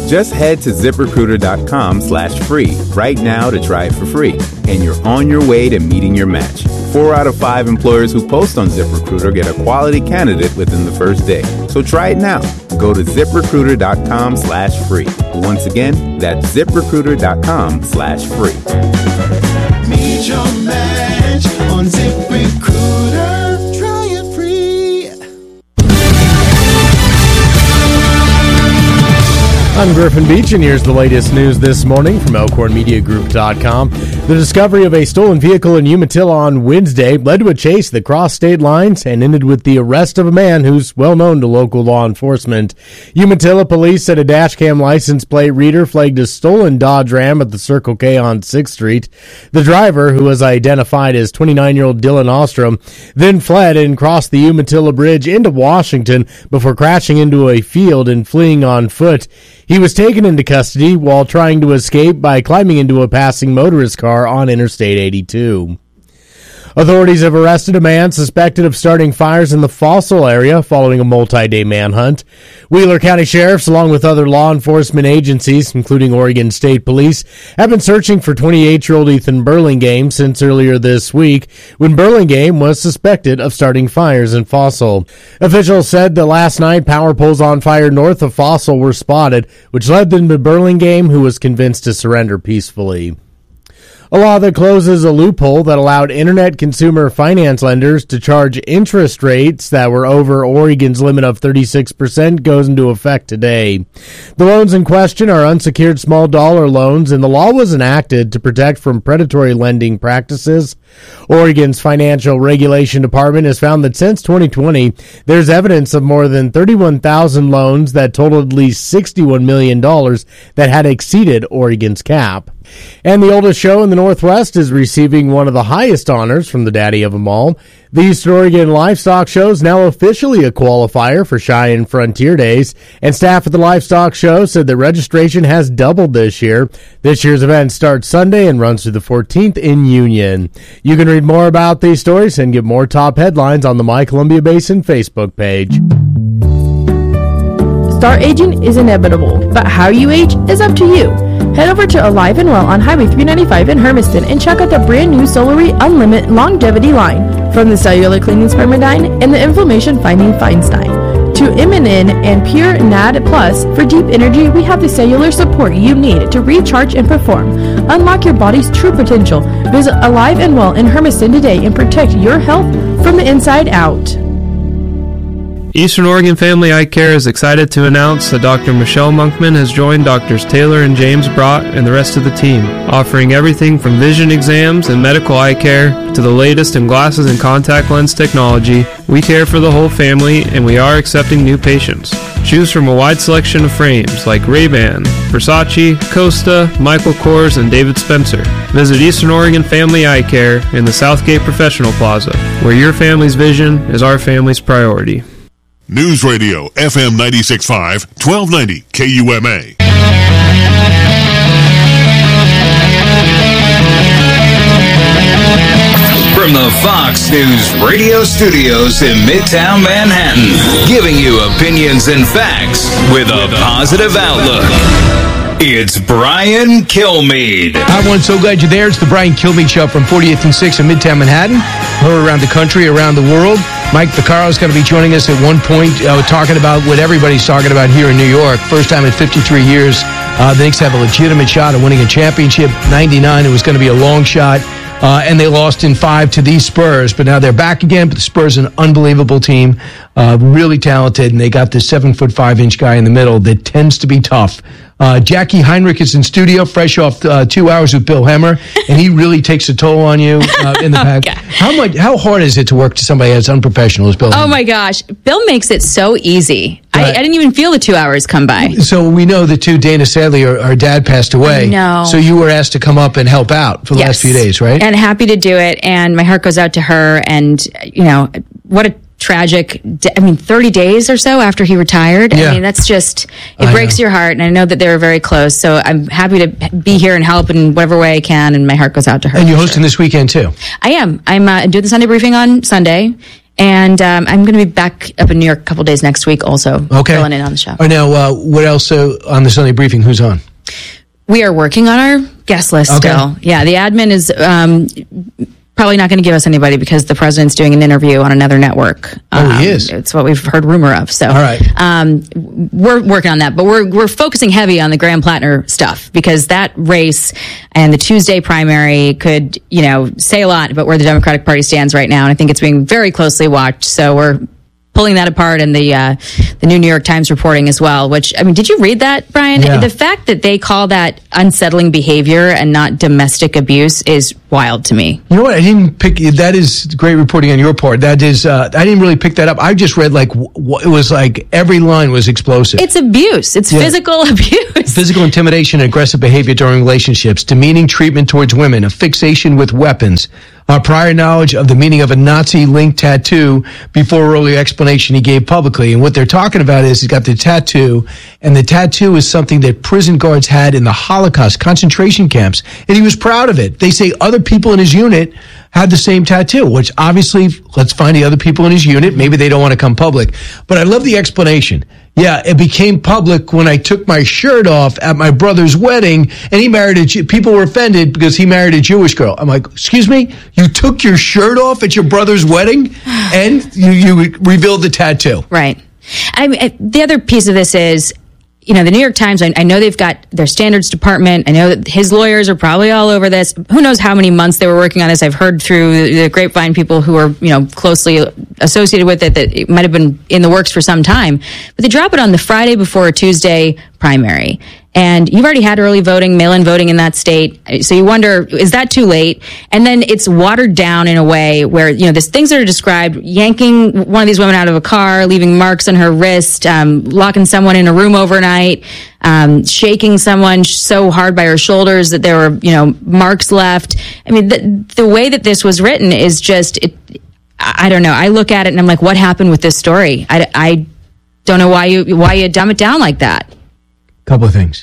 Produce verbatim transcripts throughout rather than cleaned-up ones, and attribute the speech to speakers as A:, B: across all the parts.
A: Just head to ZipRecruiter.com slash free right now to try it for free, and you're on your way to meeting your match. Four out of five employers who post on ZipRecruiter get a quality candidate within the first day. So try it now. Go to ZipRecruiter.com slash free. Once again, that's ZipRecruiter.com slash free.
B: Meet your match on ZipRecruiter. Try it free.
C: I'm Griffin Beach, and here's the latest news this morning from Elkhorn Media Group dot com. The discovery of a stolen vehicle in Umatilla on Wednesday led to a chase that crossed state lines and ended with the arrest of a man who's well known to local law enforcement. Umatilla police said a dashcam license plate reader flagged a stolen Dodge Ram at the Circle K on sixth street. The driver, who was identified as twenty-nine-year-old Dylan Ostrom, then fled and crossed the Umatilla Bridge into Washington before crashing into a field and fleeing on foot. He was taken into custody while trying to escape by climbing into a passing motorist car on Interstate eighty-two. Authorities have arrested a man suspected of starting fires in the Fossil area following a multi-day manhunt. Wheeler County Sheriffs, along with other law enforcement agencies, including Oregon State Police, have been searching for twenty-eight-year-old Ethan Burlingame since earlier this week, when Burlingame was suspected of starting fires in Fossil. Officials said that last night power poles on fire north of Fossil were spotted, which led them to Burlingame, who was convinced to surrender peacefully. A law that closes a loophole that allowed internet consumer finance lenders to charge interest rates that were over Oregon's limit of thirty-six percent goes into effect today. The loans in question are unsecured small dollar loans, and the law was enacted to protect from predatory lending practices. Oregon's Financial Regulation Department has found that since twenty twenty, there's evidence of more than thirty-one thousand loans that totaled at least sixty-one million dollars that had exceeded Oregon's cap. And the oldest show in the Northwest is receiving one of the highest honors from the daddy of them all. The Eastern Oregon Livestock Show is now officially a qualifier for Cheyenne Frontier Days, and staff at the Livestock Show said that registration has doubled this year. This year's event starts Sunday and runs through the fourteenth in Union. You can read more about these stories and get more top headlines on the My Columbia Basin Facebook page.
D: Start aging is inevitable, but how you age is up to you. Head over to Alive and Well on Highway three ninety-five in Hermiston and check out the brand new Solary Unlimited Longevity line from the Cellular Cleaning Spermidine and the Inflammation Fighting Feinstein. To Immunin and Pure N A D Plus for deep energy, we have the cellular support you need to recharge and perform. Unlock your body's true potential. Visit Alive and Well in Hermiston today and protect your health from the inside out.
E: Eastern Oregon Family Eye Care is excited to announce that Doctor Michelle Monkman has joined Doctors Taylor and James Brott and the rest of the team, offering everything from vision exams and medical eye care to the latest in glasses and contact lens technology. We care for the whole family, and we are accepting new patients. Choose from a wide selection of frames like Ray-Ban, Versace, Costa, Michael Kors, and David Spencer. Visit Eastern Oregon Family Eye Care in the Southgate Professional Plaza, where your family's vision is our family's priority.
F: News Radio, F M ninety-six point five, twelve ninety K U M A.
G: From the Fox News radio studios in Midtown Manhattan, giving you opinions and facts with a positive outlook. It's Brian Kilmeade.
H: Hi, everyone. So glad you're there. It's the Brian Kilmeade Show from forty-eighth and sixth in Midtown Manhattan. Heard around the country, around the world. Mike Vaccaro is going to be joining us at one point, uh, talking about what everybody's talking about here in New York. First time in fifty-three years, uh, the Knicks have a legitimate shot at winning a championship. ninety-nine, it was going to be a long shot. Uh, and they lost in five to these Spurs, but now they're back again. But the Spurs are an unbelievable team, uh, really talented, and they got this seven foot five inch guy in the middle that tends to be tough. Uh, Jackie Heinrich is in studio, fresh off uh, two hours with Bill Hemmer, and he really takes a toll on you uh, in the back.
I: Okay.
H: How much? How hard is it to work to somebody as unprofessional as Bill?
I: Oh
H: Hemmer?
I: my gosh, Bill makes it so easy.
H: Right.
I: I, I didn't even feel the two hours come by.
H: So we know that too. Dana Sadley, our, our dad, passed away.
I: I know.
H: So you were asked to come up and help out for the
I: Yes.
H: last few days, right?
I: And happy to do it. And my heart goes out to her. And you know what a tragic. I mean, thirty days or so after he retired.
H: Yeah.
I: I mean, that's just it
H: I
I: breaks
H: know.
I: your heart. And I know that they were very close. So I'm happy to be here and help in whatever way I can. And my heart goes out to her.
H: And you're
I: for
H: hosting
I: sure.
H: this weekend too.
I: I am. I'm uh, doing the Sunday briefing on Sunday. And um, I'm going to be back up in New York a couple days next week also,
H: Okay.
I: filling in on the show.
H: All right, now, uh, what else uh, on the Sunday briefing? Who's on?
I: We are working on our guest list
H: Okay.
I: still. Yeah, the admin is um, probably not going to give us anybody because the president's doing an interview on another network.
H: Oh,
I: um,
H: he is?
I: It's what we've heard rumor of. So,
H: All right.
I: um, we're working on that, but we're we're focusing heavy on the Graham Plattner stuff because that race and the Tuesday primary could, you know, say a lot about where the Democratic Party stands right now, and I think it's being very closely watched. So we're pulling that apart, and the uh, the new New York Times reporting as well. Which, I mean, did you read that, Brian?
H: Yeah.
I: The fact that they call that unsettling behavior and not domestic abuse is wild to me.
H: You know what? I didn't pick. That is great reporting on your part. That is, uh, I didn't really pick that up. I just read like w- w- it was like every line was explosive.
I: It's abuse. It's
H: Yeah.
I: physical abuse.
H: Physical intimidation and aggressive behavior during relationships, demeaning treatment towards women, a fixation with weapons, our prior knowledge of the meaning of a Nazi-linked tattoo before earlier explanation he gave publicly. And what they're talking about is he's got the tattoo, and the tattoo is something that prison guards had in the Holocaust concentration camps, and he was proud of it. They say other people in his unit had the same tattoo, which obviously, let's find the other people in his unit. Maybe they don't want to come public. But I love the explanation. Yeah, it became public when I took my shirt off at my brother's wedding, and he married a Jew. People were offended because he married a Jewish girl. I'm like, excuse me? You took your shirt off at your brother's wedding, and you, you revealed the tattoo.
I: Right. I mean, the other piece of this is, you know, the New York Times, I, I know they've got their standards department. I know that his lawyers are probably all over this. Who knows how many months they were working on this? I've heard through the grapevine people who are, you know, closely associated with it that it might have been in the works for some time. But they drop it on the Friday before a Tuesday primary. And you've already had early voting, mail-in voting in that state. So you wonder, is that too late? And then it's watered down in a way where, you know, there's things that are described, yanking one of these women out of a car, leaving marks on her wrist, um, locking someone in a room overnight, um, shaking someone so hard by her shoulders that there were, you know, marks left. I mean, the, the way that this was written is just, it, I don't know. I look at it and I'm like, what happened with this story? I, I don't know why you, why you dumb it down like that.
H: Couple of things.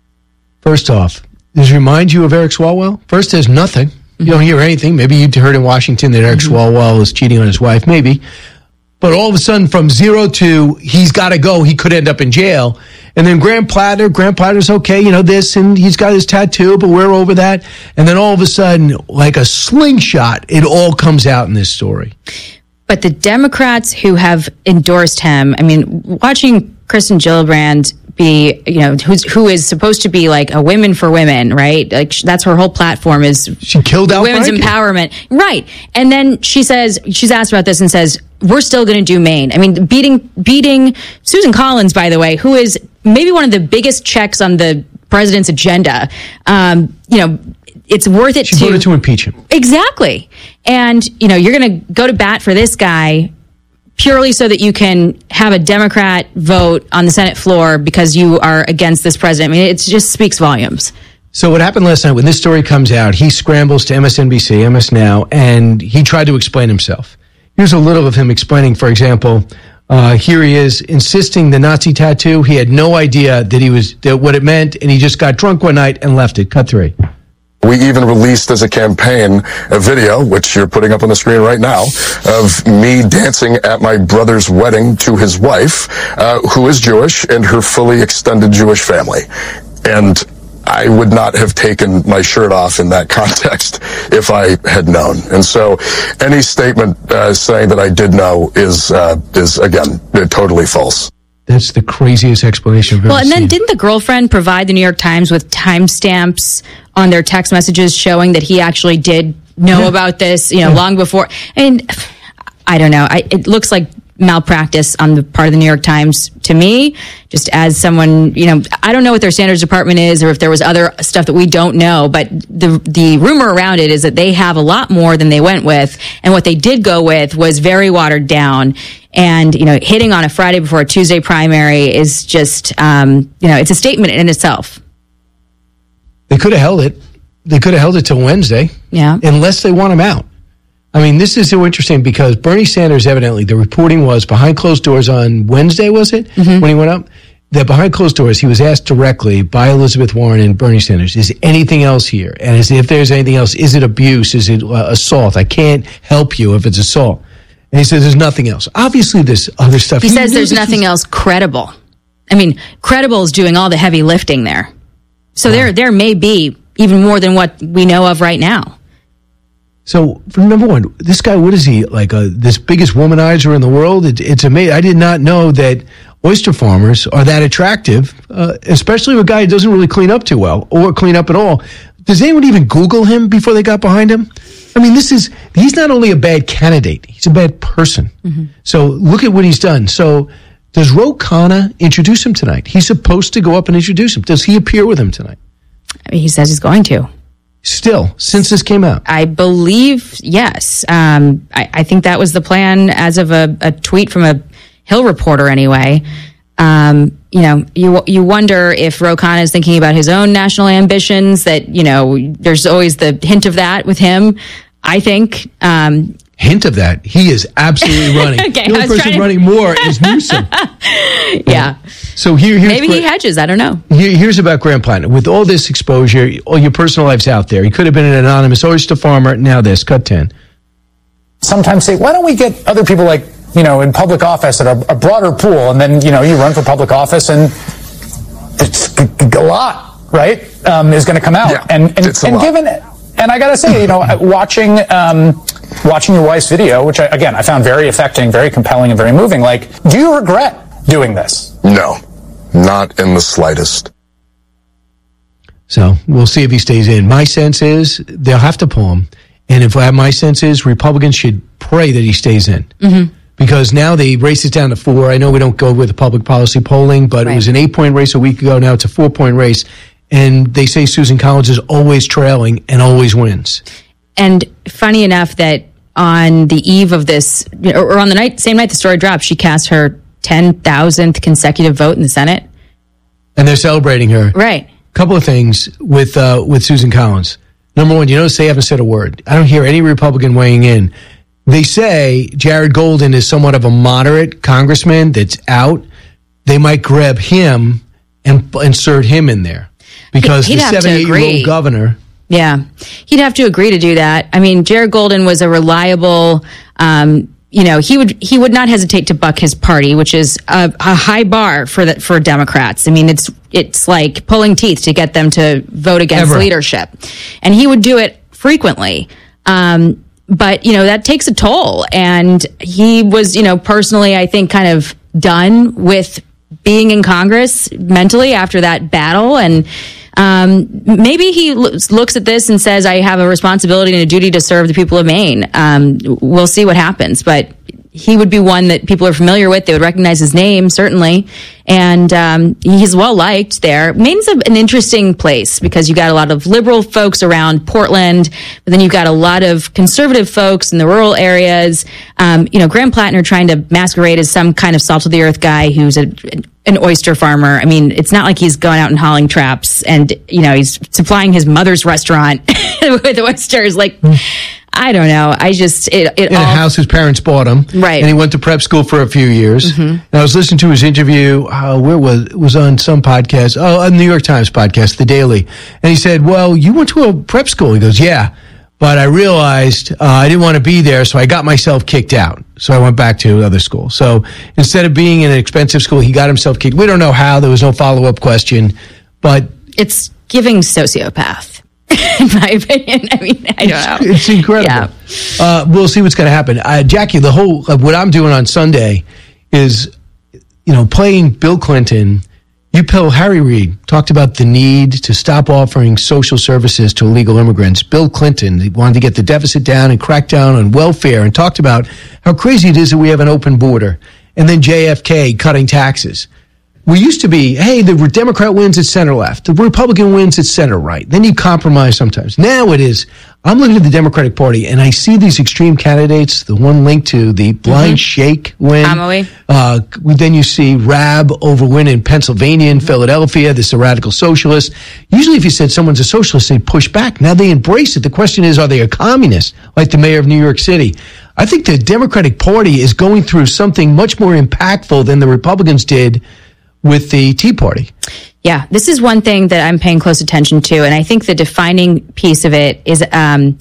H: First off, does it remind you of Eric Swalwell? First, there's nothing. You don't hear anything. Maybe you heard in Washington that Eric mm-hmm. Swalwell was cheating on his wife. Maybe. But all of a sudden, from zero to he's got to go, he could end up in jail. And then Graham Platter, Graham Platter's okay, you know, this, and he's got his tattoo, but we're over that. And then all of a sudden, like a slingshot, it all comes out in this story.
I: But the Democrats who have endorsed him, I mean, watching Kristen Gillibrand be, you know, who's, who is supposed to be like a women for women, right? Like that's her whole platform is
H: she killed Al
I: women's
H: Franken.
I: Empowerment. Right. And then she says, she's asked about this and says, we're still going to do Maine. I mean, beating, beating Susan Collins, by the way, who is maybe one of the biggest checks on the president's agenda. Um, you know, it's worth it
H: she
I: to,
H: voted to impeach him.
I: Exactly. And, you know, you're going to go to bat for this guy purely so that you can have a Democrat vote on the Senate floor because you are against this president. I mean, it just speaks volumes.
H: So what happened last night, when this story comes out, he scrambles to M S N B C, M S Now, and he tried to explain himself. Here's a little of him explaining, for example, uh, here he is insisting the Nazi tattoo. He had no idea that he was, that what it meant, and he just got drunk one night and left it. Cut three.
J: We even released as a campaign a video, which you're putting up on the screen right now, of me dancing at my brother's wedding to his wife, uh, who is Jewish, and her fully extended Jewish family. And I would not have taken my shirt off in that context if I had known. And so any statement uh, saying that I did know is, uh, is again, totally false.
H: That's the craziest explanation I've ever
I: Well, and then
H: seen.
I: didn't the girlfriend provide the New York Times with timestamps on their text messages showing that he actually did know
H: Yeah.
I: about this, you know,
H: Yeah.
I: long before? And I don't know. I, it looks like malpractice on the part of the New York Times to me, just as someone, you know, I don't know what their standards department is or if there was other stuff that we don't know, but the the rumor around it is that they have a lot more than they went with, and what they did go with was very watered down. And, you know, hitting on a Friday before a Tuesday primary is just, um, you know, it's a statement in itself.
H: They could have held it. They could have held it till Wednesday.
I: Yeah.
H: Unless they want him out. I mean, this is so interesting because Bernie Sanders, evidently, the reporting was behind closed doors on Wednesday, was it? Mm-hmm. When he went up? That behind closed doors, he was asked directly by Elizabeth Warren and Bernie Sanders, is anything else here? And is, if there's anything else, is it abuse? Is it uh, assault? I can't help you if it's assault. And he says there's nothing else. Obviously, there's other stuff.
I: He, he says there's nothing
H: was...
I: else credible. I mean, credible is doing all the heavy lifting there. So wow. there, there may be even more than what we know of right now.
H: So, for number one, this guy, what is he, like a, this biggest womanizer in the world? It, it's amazing. I did not know that oyster farmers are that attractive, uh, especially with a guy who doesn't really clean up too well or clean up at all. Does anyone even Google him before they got behind him? I mean, this is, he's not only a bad candidate, he's a bad person. Mm-hmm. So look at what he's done. So does Ro Khanna introduce him tonight? He's supposed to go up and introduce him. Does he appear with him tonight?
I: I mean, he says he's going to.
H: Still, since this came out?
I: I believe, yes. Um, I, I think that was the plan as of a, a tweet from a Hill reporter anyway. Um, you know, you you wonder if Ro Khanna is thinking about his own national ambitions, that, you know, there's always the hint of that with him, I think. Um,
H: hint of that? He is absolutely running. Okay, the only person to... running more is Newsom.
I: Yeah.
H: So here, here's
I: maybe he hedges. I don't know.
H: Here, here's about Graham Plattner. With all this exposure, all your personal lives out there, he could have been an anonymous oyster farmer. Now this, cut ten.
K: Sometimes say, why don't we get other people like, you know, in public office at a, a broader pool, and then, you know, you run for public office, and it's a lot, right, um, is going to come out.
J: Yeah,
K: and and,
J: it's a
K: and
J: lot.
K: given, and I got to say, you know, watching um, watching your wife's video, which, I, again, I found very affecting, very compelling, and very moving, like, do you regret doing this?
J: No, not in the slightest.
H: So we'll see if he stays in. My sense is they'll have to pull him. And if I, my sense is Republicans should pray that he stays in. Mm-hmm. Because now the race is down to four. I know we don't go with the public policy polling, but right. It was an eight-point race a week ago. Now it's a four-point race. And they say Susan Collins is always trailing and always wins.
I: And funny enough that on the eve of this, or on the night, same night the story dropped, she cast her ten thousandth consecutive vote in the Senate.
H: And they're celebrating her.
I: Right.
H: A couple of things with uh, with Susan Collins. Number one, you notice they haven't said a word. I don't hear any Republican weighing in. They say Jared Golden is somewhat of a moderate congressman that's out. They might grab him and insert him in there because
I: He'd
H: the seventy-eight-year-old governor.
I: Yeah, he'd have to agree to do that. I mean, Jared Golden was a reliable, um, you know, he would he would not hesitate to buck his party, which is a, a high bar for the, for Democrats. I mean, it's it's like pulling teeth to get them to vote against
H: Ever.
I: leadership, and he would do it frequently. Um, But, you know, that takes a toll. And he was, you know, personally, I think, kind of done with being in Congress mentally after that battle. And um, maybe he lo- looks at this and says, I have a responsibility and a duty to serve the people of Maine. Um, we'll see what happens. But he would be one that people are familiar with. They would recognize his name, certainly. And um, he's well liked there. Maine's a, an interesting place because you got a lot of liberal folks around Portland, but then you've got a lot of conservative folks in the rural areas. Um, you know, Graham Plattner trying to masquerade as some kind of salt-of-the-earth guy who's a, an oyster farmer. I mean, it's not like he's going out and hauling traps and, you know, he's supplying his mother's restaurant with oysters. Like, I don't know. I just, it, it
H: in
I: all,
H: a house his parents bought him.
I: Right.
H: And he went to prep school for a few years. Mm-hmm. And I was listening to his interview, uh, where was it? was on some podcast, oh, a New York Times podcast, The Daily. And he said, well, you went to a prep school. He goes, yeah, but I realized uh, I didn't want to be there, so I got myself kicked out. So I went back to another school. So instead of being in an expensive school, he got himself kicked. We don't know how. There was no follow-up question, but
I: it's giving sociopath. In my opinion, I mean, I don't know.
H: It's incredible. Yeah. Uh, we'll see what's going to happen. Uh, Jackie, the whole, uh, what I'm doing on Sunday is, you know, playing Bill Clinton. You pill Harry Reid talked about the need to stop offering social services to illegal immigrants. Bill Clinton he wanted to get the deficit down and crack down on welfare and talked about how crazy it is that we have an open border. And then J F K cutting taxes. We used to be, hey, the Democrat wins, it's center left. The Republican wins, it's center right. Then you compromise sometimes. Now it is, I'm looking at the Democratic Party, and I see these extreme candidates, the one linked to the blind mm-hmm. shake win.
I: Amelie.
H: Uh, then you see Rab over win in Pennsylvania and Philadelphia. This is a radical socialist. Usually if you said someone's a socialist, they push back. Now they embrace it. The question is, are they a communist, like the mayor of New York City? I think the Democratic Party is going through something much more impactful than the Republicans did with the Tea Party.
I: Yeah, this is one thing that I'm paying close attention to, and I think the defining piece of it is, um,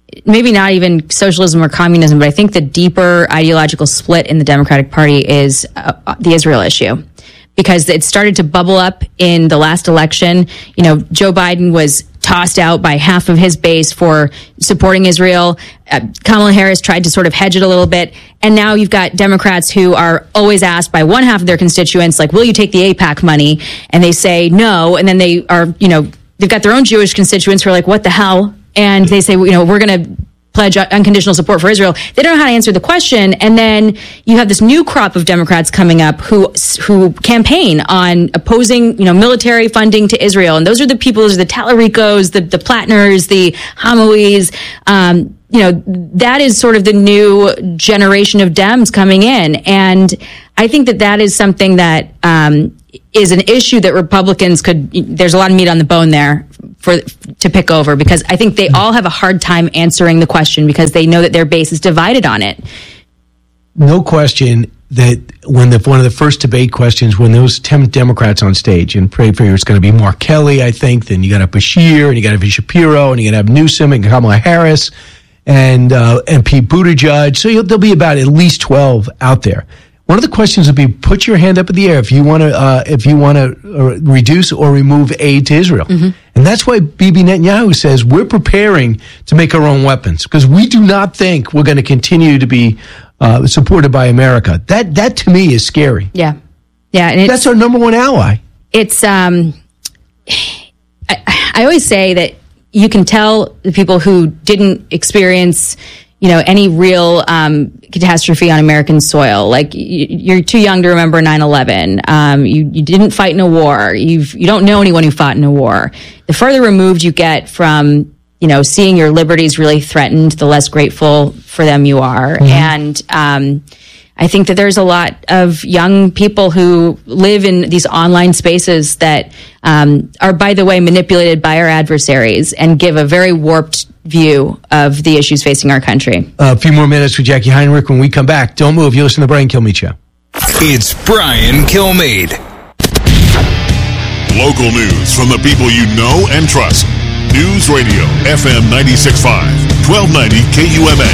I: maybe not even socialism or communism, but I think the deeper ideological split in the Democratic Party is uh, the Israel issue. Because it started to bubble up in the last election. You know, Joe Biden was tossed out by half of his base for supporting Israel. Uh, Kamala Harris tried to sort of hedge it a little bit. And now you've got Democrats who are always asked by one half of their constituents, like, will you take the AIPAC money? And they say no. And then they are, you know, they've got their own Jewish constituents who are like, what the hell? And they say, well, you know, we're going to pledge unconditional support for Israel. They don't know how to answer the question. And then you have this new crop of Democrats coming up who who campaign on opposing, you know, military funding to Israel. And those are the people, those are the Tallaricos, the, the Platners, the Hamouis. Um, you know, that is sort of the new generation of Dems coming in. And I think that that is something that um, is an issue that Republicans could, there's a lot of meat on the bone there for to pick over, because I think they all have a hard time answering the question because they know that their base is divided on it.
H: No question that when the one of the first debate questions, when those ten Democrats on stage, and pray for it's going to be Mark Kelly, I think, then you got to have Bashir, and you got to have Shapiro, and you got to have Newsom and Kamala Harris, and uh, and Pete Buttigieg. So you'll, there'll be about at least twelve out there. One of the questions would be: put your hand up in the air if you want to uh, if you want to uh, reduce or remove aid to Israel. Mm-hmm. And that's why Bibi Netanyahu says we're preparing to make our own weapons, because we do not think we're going to continue to be uh, supported by America. That that to me is scary.
I: Yeah, yeah, and it's,
H: that's our number one ally.
I: It's um, I, I always say that you can tell the people who didn't experience, you know, any real um, catastrophe on American soil. Like, you're too young to remember nine eleven. Um, you, you didn't fight in a war. You've, you don't know anyone who fought in a war. The further removed you get from, you know, seeing your liberties really threatened, the less grateful for them you are. Mm-hmm. And um, I think that there's a lot of young people who live in these online spaces that um, are, by the way, manipulated by our adversaries and give a very warped view of the issues facing our country.
H: Uh, a few more minutes with Jackie Heinrich. When we come back, don't move. You listen to the Brian Kilmeade Show.
G: It's Brian Kilmeade.
F: Local news from the people you know and trust. News Radio, F M ninety-six point five, twelve ninety K U M A.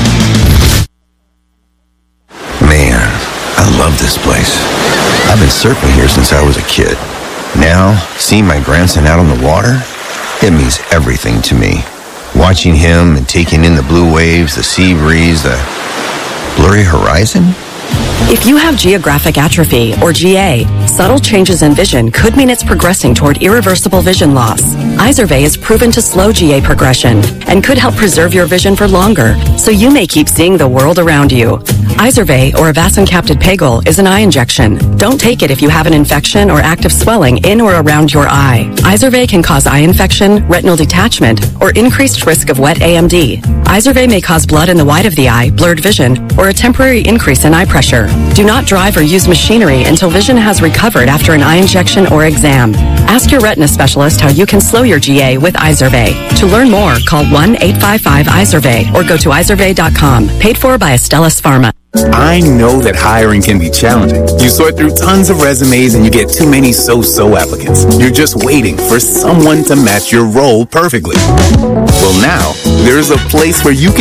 L: Man, I love this place. I've been surfing here since I was a kid. Now, seeing my grandson out on the water, it means everything to me. Watching him and taking in the blue waves, the sea breeze, the blurry horizon.
M: If you have geographic atrophy, or G A, subtle changes in vision could mean it's progressing toward irreversible vision loss. Izervay is proven to slow G A progression and could help preserve your vision for longer, so you may keep seeing the world around you. Izervay, or avacincaptad pegol, is an eye injection. Don't take it if you have an infection or active swelling in or around your eye. Izervay can cause eye infection, retinal detachment, or increased risk of wet A M D. Izervay may cause blood in the white of the eye, blurred vision, or a temporary increase in eye pressure. Do not drive or use machinery until vision has recovered after an eye injection or exam. Ask your retina specialist how you can slow your G A with Izervay. To learn more, call one eight five five Izervay or go to izervay dot com. Paid for by Astellas Pharma.
A: I know that hiring can be challenging. You sort through tons of resumes and you get too many so-so applicants. You're just waiting for someone to match your role perfectly. Well, now, there's a place where you can